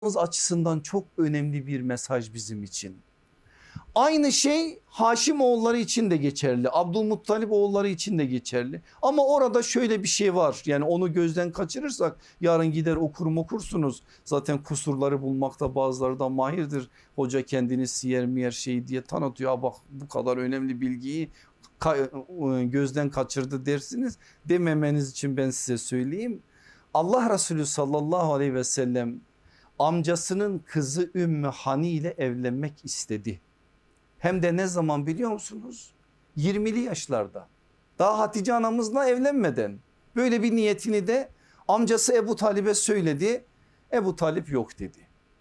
açısından çok önemli bir mesaj bizim için. Aynı şey Haşim oğulları için de geçerli. Abdülmuttalip oğulları için de geçerli. Ama orada şöyle bir şey var. Yani onu gözden kaçırırsak yarın gider okursunuz. Zaten kusurları bulmakta bazıları da mahirdir. Hoca kendini siyer miyer şey diye tanıtıyor. Bak bu kadar önemli bilgiyi gözden kaçırdı dersiniz. Dememeniz için ben size söyleyeyim. Allah Resulü sallallahu aleyhi ve sellem amcasının kızı Ümmü Hani ile evlenmek istedi. Hem de ne zaman biliyor musunuz? 20'li yaşlarda. Daha Hatice anamızla evlenmeden. Böyle bir niyetini de amcası Ebu Talib'e söyledi. Ebu Talip yok dedi.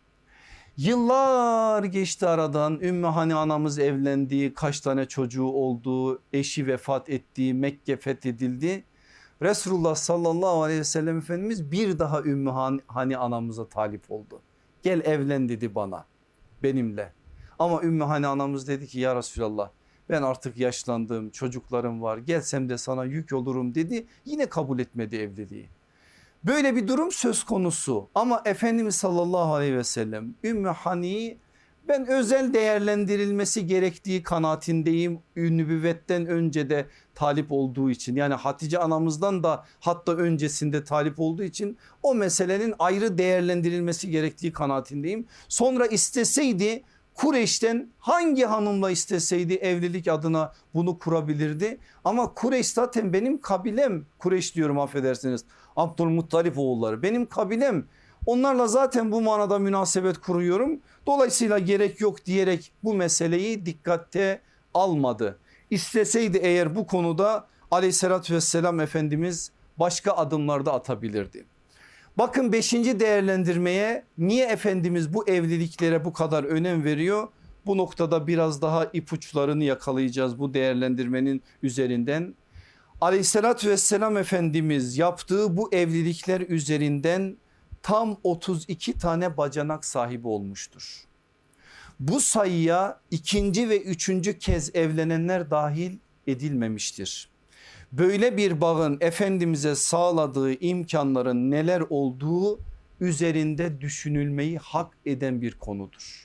Yıllar geçti aradan. Ümmü Hani anamız evlendi. Kaç tane çocuğu oldu. Eşi vefat etti. Mekke fethedildi. Resulullah sallallahu aleyhi ve sellem Efendimiz bir daha Ümmü Hani anamıza talip oldu. Gel evlen dedi bana, benimle. Ama Ümmü Hani anamız dedi ki ya Resulallah ben artık yaşlandım, çocuklarım var, gelsem de sana yük olurum dedi. Yine kabul etmedi evliliği. Böyle bir durum söz konusu ama Efendimiz sallallahu aleyhi ve sellem Ümmü Hani'yi ben özel değerlendirilmesi gerektiği kanaatindeyim. Nübüvvetten önce de talip olduğu için, yani Hatice anamızdan da hatta öncesinde talip olduğu için o meselenin ayrı değerlendirilmesi gerektiği kanaatindeyim. Sonra isteseydi Kureyş'ten hangi hanımla isteseydi evlilik adına bunu kurabilirdi. Ama Kureyş zaten benim kabilem, Kureyş diyorum affedersiniz, Abdülmuttalip oğulları benim kabilem. Onlarla zaten bu manada münasebet kuruyorum. Dolayısıyla gerek yok diyerek bu meseleyi dikkate almadı. İsteseydi eğer bu konuda aleyhissalatü vesselam Efendimiz başka adımlar da atabilirdi. Bakın 5. değerlendirmeye niye Efendimiz bu evliliklere bu kadar önem veriyor? Bu noktada biraz daha ipuçlarını yakalayacağız bu değerlendirmenin üzerinden. Aleyhissalatü vesselam Efendimiz yaptığı bu evlilikler üzerinden tam 32 tane bacanak sahibi olmuştur. Bu sayıya ikinci ve üçüncü kez evlenenler dahil edilmemiştir. Böyle bir bağın Efendimiz'e sağladığı imkanların neler olduğu üzerinde düşünülmeyi hak eden bir konudur.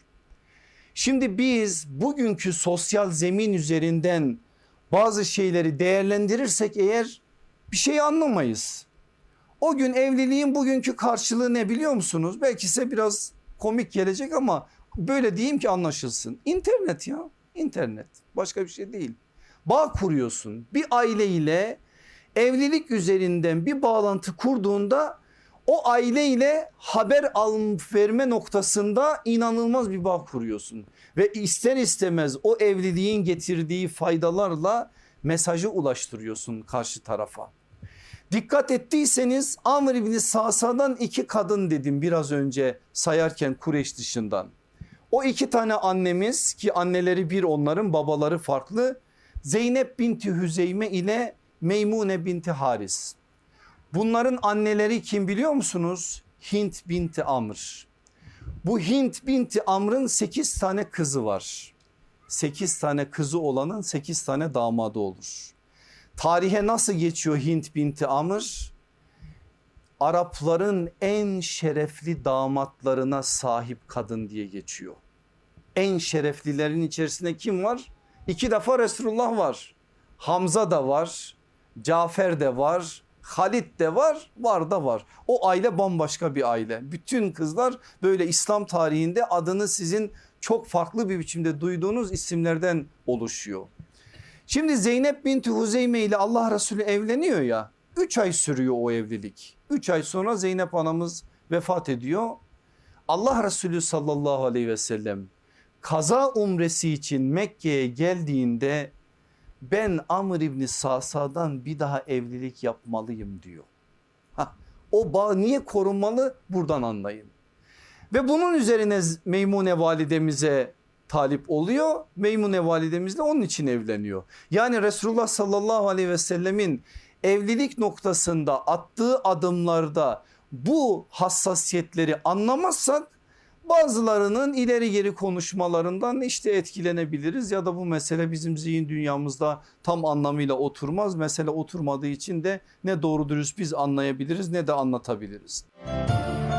Şimdi biz bugünkü sosyal zemin üzerinden bazı şeyleri değerlendirirsek eğer bir şey anlamayız. O gün evliliğin bugünkü karşılığı ne biliyor musunuz? Belki size biraz komik gelecek ama böyle diyeyim ki anlaşılsın. İnternet ya, internet, başka bir şey değil. Bağ kuruyorsun bir aileyle, evlilik üzerinden bir bağlantı kurduğunda o aileyle haber verme noktasında inanılmaz bir bağ kuruyorsun. Ve ister istemez o evliliğin getirdiği faydalarla mesajı ulaştırıyorsun karşı tarafa. Dikkat ettiyseniz Amr İbni Sasa'dan 2 kadın dedim biraz önce sayarken Kureyş dışından. O 2 tane annemiz ki anneleri bir, onların babaları farklı. Zeynep binti Hüzeyme ile Meymune binti Haris. Bunların anneleri kim biliyor musunuz? Hint binti Amr. Bu Hint binti Amr'ın 8 tane kızı var. 8 tane kızı olanın 8 tane damadı olur. Tarihe nasıl geçiyor Hint binti Amr? Arapların en şerefli damatlarına sahip kadın diye geçiyor. En şereflilerin içerisinde kim var? 2 defa Resulullah var. Hamza da var. Cafer de var. Halid de var. Var da var. O aile bambaşka bir aile. Bütün kızlar böyle İslam tarihinde adını sizin çok farklı bir biçimde duyduğunuz isimlerden oluşuyor. Şimdi Zeynep binti Huzeyme ile Allah Resulü evleniyor ya, 3 ay sürüyor o evlilik. 3 ay sonra Zeynep anamız vefat ediyor. Allah Resulü sallallahu aleyhi ve sellem kaza umresi için Mekke'ye geldiğinde ben Amr İbni Sasa'dan bir daha evlilik yapmalıyım diyor. O bağ niye korunmalı buradan anlayın. Ve bunun üzerine Meymune validemize talip oluyor. Meymune validemizle onun için evleniyor. Yani Resulullah sallallahu aleyhi ve sellemin evlilik noktasında attığı adımlarda bu hassasiyetleri anlamazsak bazılarının ileri geri konuşmalarından işte etkilenebiliriz ya da bu mesele bizim zihin dünyamızda tam anlamıyla oturmaz. Mesele oturmadığı için de ne doğru dürüst biz anlayabiliriz ne de anlatabiliriz.